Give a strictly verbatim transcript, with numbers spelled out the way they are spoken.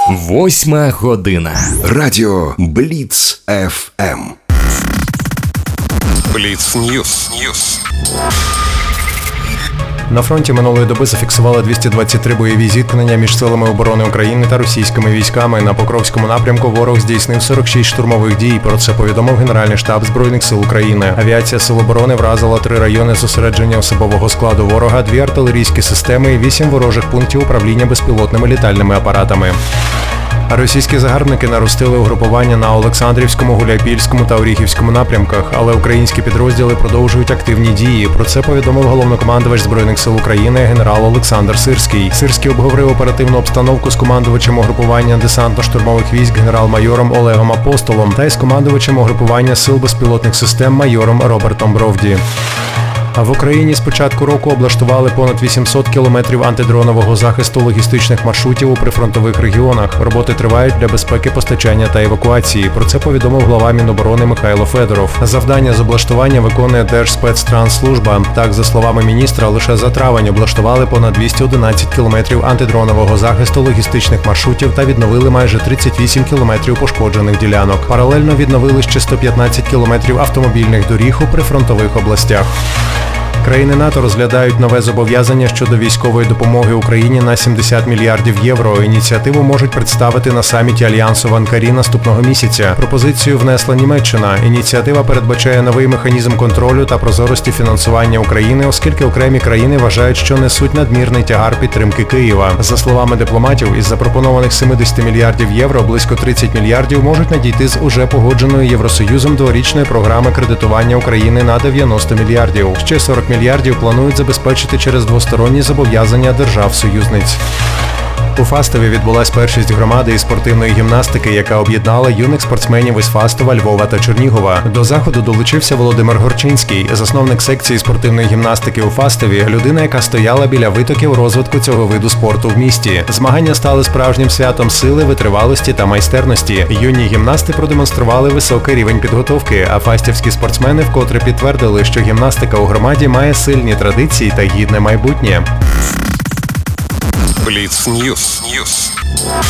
Восьма година. Радіо Бліц еф ем. Бліц Ньюс. Ньюс. На фронті минулої доби зафіксували двісті двадцять три бойові зіткнення між силами оборони України та російськими військами. На Покровському напрямку ворог здійснив сорок шість штурмових дій. Про це повідомив Генеральний штаб Збройних сил України. Авіація Сил оборони вразила три райони зосередження особового складу ворога, дві артилерійські системи і вісім ворожих пунктів управління безпілотними літальними апаратами. Російські загарбники наростили угрупування на Олександрівському, Гуляйпільському та Оріхівському напрямках, але українські підрозділи продовжують активні дії. Про це повідомив головнокомандувач Збройних сил України генерал Олександр Сирський. Сирський обговорив оперативну обстановку з командувачем угрупування десантно-штурмових військ генерал-майором Олегом Апостолом та із командувачем угрупування сил безпілотних систем майором Робертом Бровді. А в Україні з початку року облаштували понад вісімсот кілометрів антидронового захисту логістичних маршрутів у прифронтових регіонах. Роботи тривають для безпеки постачання та евакуації. Про це повідомив глава Міноборони Михайло Федоров. Завдання з облаштування виконує Держспецтрансслужба. Так, за словами міністра, лише за травень облаштували понад двісті одинадцять кілометрів антидронового захисту логістичних маршрутів та відновили майже тридцять вісім кілометрів пошкоджених ділянок. Паралельно відновили ще сто п'ятнадцять кілометрів автомобільних доріг у прифронтових областях. Країни НАТО розглядають нове зобов'язання щодо військової допомоги Україні на сімдесят мільярдів євро. Ініціативу можуть представити на саміті Альянсу в Анкарі наступного місяця. Пропозицію внесла Німеччина. Ініціатива передбачає новий механізм контролю та прозорості фінансування України, оскільки окремі країни вважають, що несуть надмірний тягар підтримки Києва. За словами дипломатів, із запропонованих сімдесят мільярдів євро близько тридцять мільярдів можуть надійти з уже погодженої Євросоюзом дворічної програми кредитування України на дев'яносто мільярдів. Ще сорок мільярдів планують забезпечити через двосторонні зобов'язання держав-союзниць. У Фастові відбулась першість громади із спортивної гімнастики, яка об'єднала юних спортсменів із Фастова, Львова та Чернігова. До заходу долучився Володимир Горчинський, засновник секції спортивної гімнастики у Фастові, людина, яка стояла біля витоків розвитку цього виду спорту в місті. Змагання стали справжнім святом сили, витривалості та майстерності. Юні гімнасти продемонстрували високий рівень підготовки, а фастівські спортсмени вкотре підтвердили, що гімнастика у громаді має сильні традиції та гідне майбутнє. Бліц Ньюс. Ньюс.